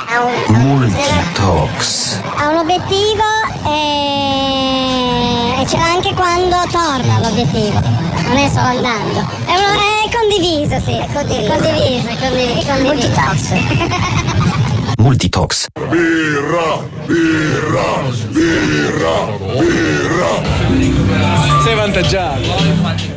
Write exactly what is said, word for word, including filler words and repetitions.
ha un, Multitox. ha un obiettivo e, e ce l'ha anche quando torna l'obiettivo, non è solo andando. È, uno, è condiviso, sì, è condiviso, condiviso, è condiviso, è condiviso. Multitox. Multitox. Birra, birra, birra, birra. Sei avvantaggiato.